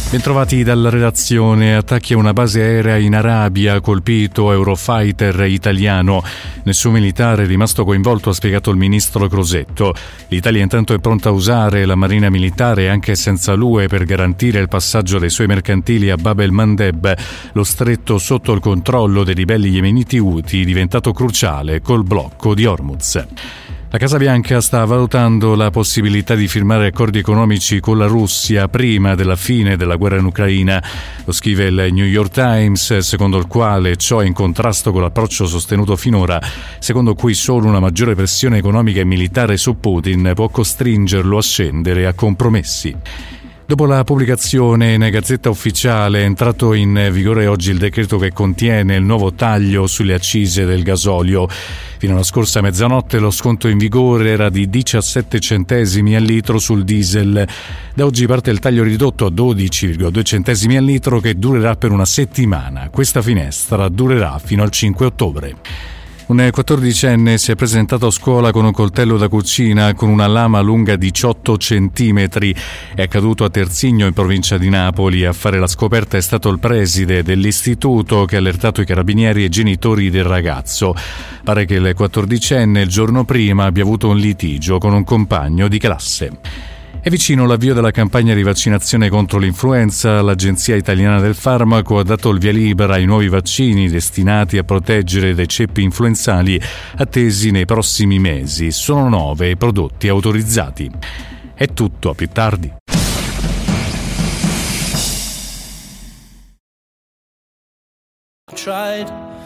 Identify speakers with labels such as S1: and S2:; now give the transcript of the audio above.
S1: Bentrovati dalla redazione. Attacchi a una base aerea in Arabia, colpito Eurofighter italiano. Nessun militare è rimasto coinvolto, ha spiegato il ministro Crosetto. L'Italia intanto è pronta a usare la marina militare anche senza l'UE per garantire il passaggio dei suoi mercantili a Bab el-Mandeb, lo stretto sotto il controllo dei ribelli yemeniti Houthi, diventato cruciale col blocco di Hormuz. La Casa Bianca sta valutando la possibilità di firmare accordi economici con la Russia prima della fine della guerra in Ucraina. Lo scrive il New York Times, secondo il quale ciò è in contrasto con l'approccio sostenuto finora, secondo cui solo una maggiore pressione economica e militare su Putin può costringerlo a scendere a compromessi. Dopo la pubblicazione in Gazzetta Ufficiale è entrato in vigore oggi il decreto che contiene il nuovo taglio sulle accise del gasolio. Fino alla scorsa mezzanotte lo sconto in vigore era di 17 centesimi al litro sul diesel. Da oggi parte il taglio ridotto a 12,2 centesimi al litro che durerà per una settimana. Questa finestra durerà fino al 5 ottobre. Un 14enne si è presentato a scuola con un coltello da cucina con una lama lunga 18 centimetri. È accaduto a Terzigno, in provincia di Napoli. A fare la scoperta è stato il preside dell'istituto che ha allertato i carabinieri e i genitori del ragazzo. Pare che il 14enne il giorno prima abbia avuto un litigio con un compagno di classe. È vicino l'avvio della campagna di vaccinazione contro l'influenza. L'Agenzia Italiana del Farmaco ha dato il via libera ai nuovi vaccini destinati a proteggere dai ceppi influenzali attesi nei prossimi mesi. Sono 9 i prodotti autorizzati. È tutto, a più tardi.
S2: Tried